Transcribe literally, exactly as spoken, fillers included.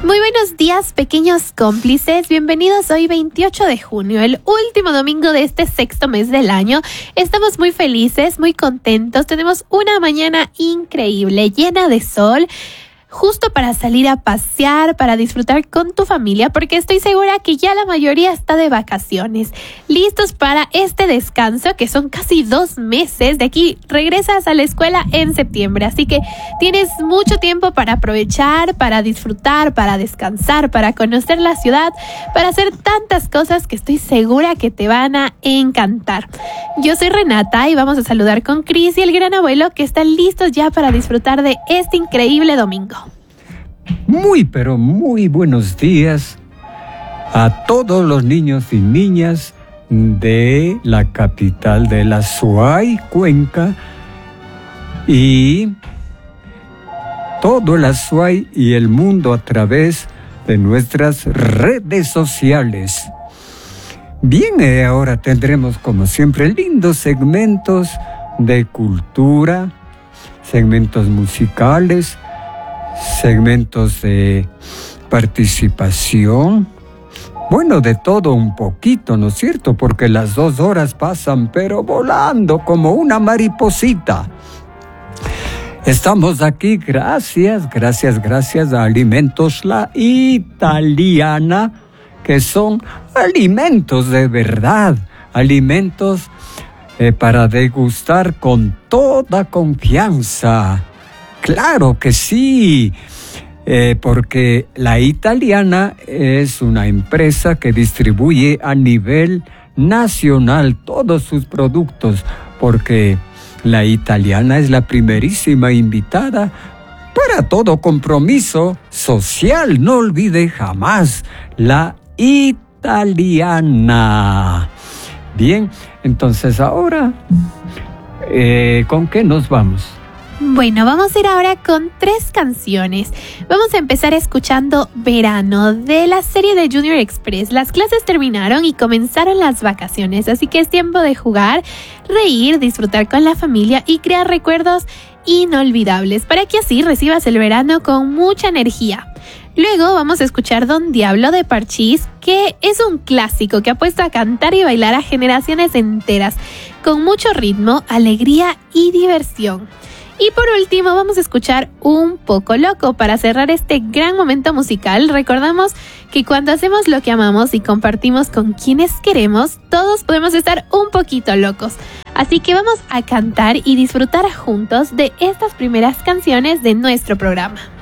Muy buenos días, pequeños cómplices. Bienvenidos hoy veintiocho de junio, el último domingo de este sexto mes del año. Estamos muy felices, muy contentos. Tenemos una mañana increíble, llena de sol, justo para salir a pasear, para disfrutar con tu familia, porque estoy segura que ya la mayoría está de vacaciones, listos para este descanso, que son casi dos meses. De aquí regresas a la escuela en septiembre, así que tienes mucho tiempo para aprovechar, para disfrutar, para descansar, para conocer la ciudad, para hacer tantas cosas que estoy segura que te van a encantar. Yo soy Renata y vamos a saludar con Cris y el gran abuelo, que están listos ya para disfrutar de este increíble domingo. Muy, pero muy buenos días a todos los niños y niñas de la capital de la Azuay, Cuenca, y todo el Azuay y el mundo a través de nuestras redes sociales. Bien, eh, ahora tendremos como siempre lindos segmentos de cultura, segmentos musicales, segmentos de participación, bueno, de todo un poquito, ¿no es cierto? Porque las dos horas pasan pero volando como una mariposita. Estamos aquí gracias, gracias, gracias a Alimentos La Italiana, que son alimentos de verdad, alimentos eh, para degustar con toda confianza. Claro que sí, eh, porque La Italiana es una empresa que distribuye a nivel nacional todos sus productos, porque La Italiana es la primerísima invitada para todo compromiso social. No olvide jamás La Italiana. Bien, entonces ahora, eh, ¿con qué nos vamos? Bueno, vamos a ir ahora con tres canciones. Vamos a empezar escuchando Verano, de la serie de Junior Express. Las clases terminaron y comenzaron las vacaciones, así que es tiempo de jugar, reír, disfrutar con la familia y crear recuerdos inolvidables, para que así recibas el verano con mucha energía. Luego vamos a escuchar Don Diablo de Parchís, que es un clásico que ha puesto a cantar y bailar a generaciones enteras, con mucho ritmo, alegría y diversión. Y por último vamos a escuchar Un Poco Loco. Para cerrar este gran momento musical, recordamos que cuando hacemos lo que amamos y compartimos con quienes queremos, todos podemos estar un poquito locos. Así que vamos a cantar y disfrutar juntos de estas primeras canciones de nuestro programa.